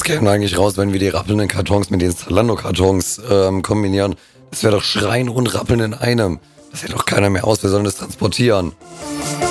Was käme eigentlich raus, wenn wir die rappelnden Kartons mit den Zalando-Kartons kombinieren? Das wäre doch Schreien und Rappeln in einem. Das hält doch keiner mehr aus, wir sollen das transportieren.